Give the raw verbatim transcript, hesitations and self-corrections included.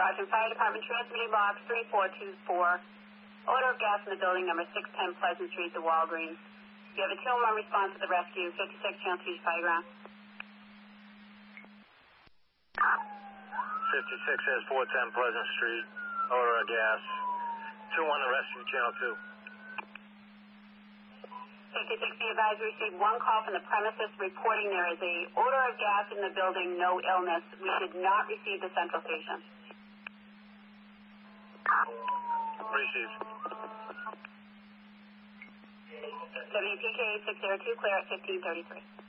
Rockland Fire Department, transmitting box three four two four. Odor of gas in the building, number six ten Pleasant Street, the Walgreens. You have a two one one response to the rescue, fifty-six Channel two Fire Ground. fifty-six has four ten Pleasant Street, odor of gas. two one to rescue, Channel two. fifty-six, be advised, we received one call from the premises reporting there is a odor of gas in the building, no illness. We should not receive the central station. Received. W P K six zero two, clear at fifteen thirty-three.